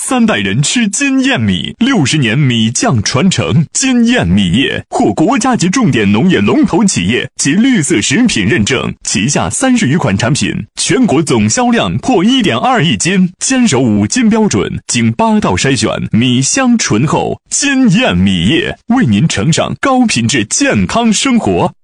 3代人吃金燕米，60年米酱传承。金燕米业获国家级重点农业龙头企业及绿色食品认证，旗下30余款产品，全国总销量破1.2亿斤，坚守5金标准，经8道筛选，米香醇厚。金燕米业为您呈上高品质健康生活。